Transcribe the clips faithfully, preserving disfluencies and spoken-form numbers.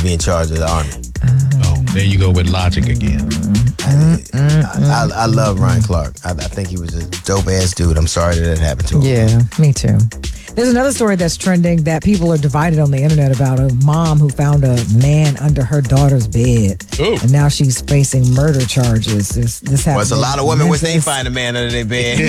be in charge of the Army. Oh, there you go with logic again. I, I, I love Ryan Clark. I, I think he was a dope-ass dude. I'm sorry that that happened to him. Yeah, me too. There's another story that's trending that people are divided on the internet about a mom who found a man under her daughter's bed. Ooh. And now she's facing murder charges. This, this Well, happened. it's a lot of women wish they find a man under their bed.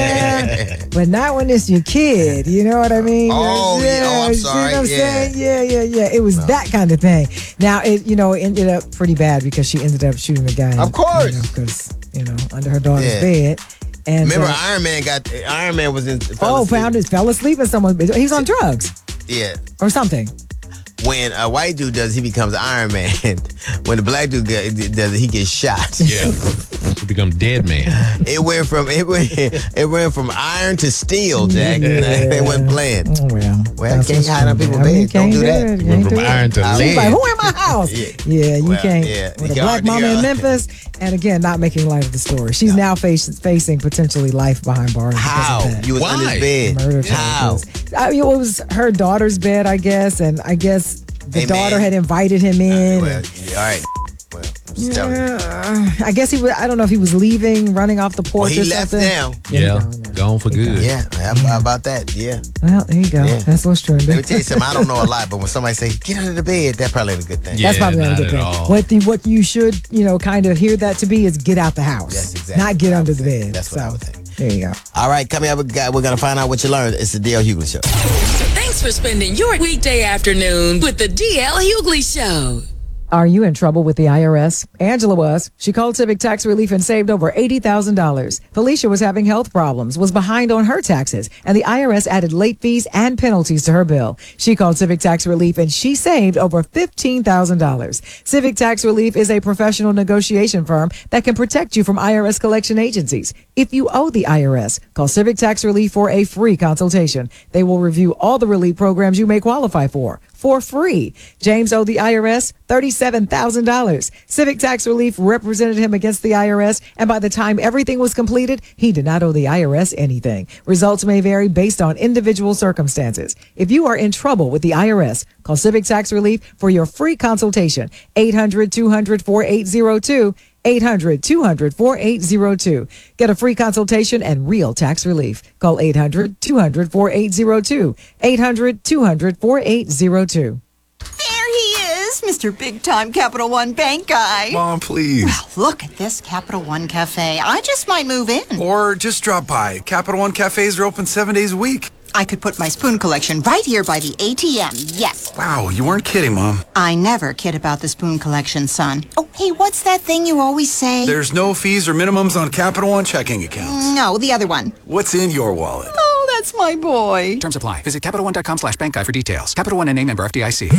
Yeah, but not when it's your kid. You know what I mean? Oh, yeah. Oh, I'm you know sorry. what I'm Yeah. saying? Yeah, yeah, yeah. It was No. that kind of thing. Now, it you know, it ended up pretty bad because she ended up shooting the guy. Of course. Because, you, know, you know, under her daughter's Yeah. bed. And, Remember, uh, Iron Man got Iron Man was in. fell oh, asleep. found it, fell asleep in someone's bed. He's on drugs Yeah. or something. When a white dude does, he becomes Iron Man. When the black dude does it, he gets shot. Yeah. You become dead man. It went from it went it went from iron to steel, Jack. Yeah. They wasn't playing. Oh, well. Well, that's you can't what's hide on true. people's I mean, beds. Don't do that. it. You Went can't from do it. iron to I She's lead. like, who in my house? Yeah. Yeah, you Well, can't. yeah. With a You black already mama in got- Memphis, and again, not making light of the story. She's now face, facing potentially life behind bars. because How? of that. You was Why? under his bed. Murder How? charges. I mean, it was her daughter's bed, I guess, and I guess the Hey, daughter man. had invited him in. Well, and- yeah, all right. Well, I'm just telling you. Yeah, I guess he was. I don't know if he was leaving, running off the porch Well, he or left something. now. Yeah. gone now. Gone for good. Yeah, how about that? Yeah. Well, there you go. Yeah. That's what's true. Let me tell you something. I don't know a lot, but when somebody say get under the bed, that probably ain't a good thing. Yeah. That's probably not a not good at thing. all. What the, what you should, you know, kind of hear that to be is get out the house. That's exactly Not get what I under would the think. bed. That's what so, I would think. There you go. All right, coming up, we got- we're gonna find out what you learned. It's the D L Hughley Show. Thanks for spending your weekday afternoon with the D L Hughley Show. Are you in trouble with the I R S? Angela was. She called Civic Tax Relief and saved over eighty thousand dollars. Felicia was having health problems, was behind on her taxes, and the I R S added late fees and penalties to her bill. She called Civic Tax Relief and she saved over fifteen thousand dollars. Civic Tax Relief is a professional negotiation firm that can protect you from I R S collection agencies. If you owe the I R S, call Civic Tax Relief for a free consultation. They will review all the relief programs you may qualify for. For free. James owed the I R S thirty-seven thousand dollars. Civic Tax Relief represented him against the I R S, and by the time everything was completed, he did not owe the I R S anything. Results may vary based on individual circumstances. If you are in trouble with the I R S, call Civic Tax Relief for your free consultation. eight hundred, two hundred, forty-eight oh two. eight hundred, two hundred, forty-eight oh two. Get a free consultation and real tax relief. Call eight hundred, two hundred, forty-eight oh two. eight hundred, two hundred, forty-eight oh two. There he is, Mister Big Time Capital One Bank guy. Mom, please. Well, look at this Capital One Cafe. I just might move in. Or just drop by. Capital One cafes are open seven days a week. I could put my spoon collection right here by the A T M. Yes. Wow, you weren't kidding, Mom. I never kid about the spoon collection, son. Oh, hey, what's that thing you always say? There's no fees or minimums on Capital One checking accounts. No, the other one. What's in your wallet? Oh, that's my boy. Terms apply. Visit CapitalOne.com slash bank guy for details. Capital One N A member F D I C.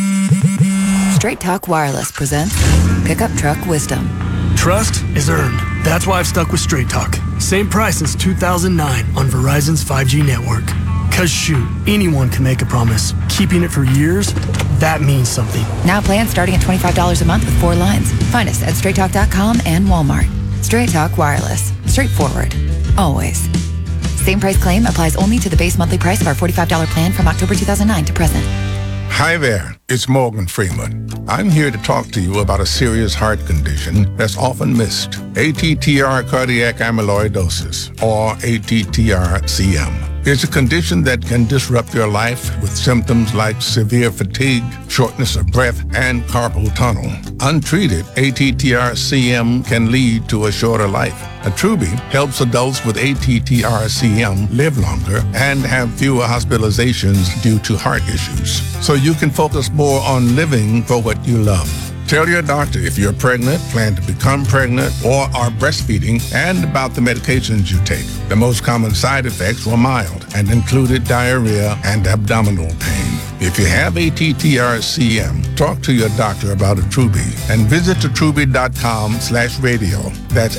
Straight Talk Wireless presents Pickup Truck Wisdom. Trust is earned. That's why I've stuck with Straight Talk. Same price since two thousand nine on Verizon's five G network. Cause shoot, anyone can make a promise. Keeping it for years, that means something. Now plans starting at twenty-five dollars a month with four lines. Find us at straight talk dot com and Walmart. Straight Talk Wireless. Straightforward. Always. Same price claim applies only to the base monthly price of our forty-five dollars plan from October two thousand nine to present. Hi there, it's Morgan Freeman. I'm here to talk to you about a serious heart condition that's often missed. A T T R cardiac amyloidosis, or A T T R C M. It's a condition that can disrupt your life with symptoms like severe fatigue, shortness of breath, and carpal tunnel. Untreated, A T T R C M can lead to a shorter life. Attruby helps adults with A T T R C M live longer and have fewer hospitalizations due to heart issues, so you can focus more on living for what you love. Tell your doctor if you're pregnant, plan to become pregnant, or are breastfeeding, and about the medications you take. The most common side effects were mild and included diarrhea and abdominal pain. If you have A T T R C M, talk to your doctor about Attruby and visit attruby.com slash radio. That's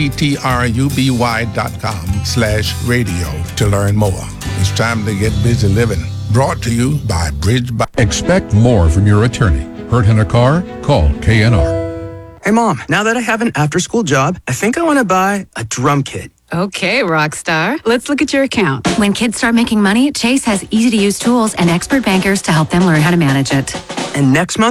A-T-T-R-U-B-Y dot com slash radio to learn more. It's time to get busy living. Brought to you by Bridge by... Expect more from your attorney. Hurt in a car? Call K N R. Hey Mom, now that I have an after-school job, I think I want to buy a drum kit. Okay, Rockstar. Let's look at your account. When kids start making money, Chase has easy-to-use tools and expert bankers to help them learn how to manage it. And next month,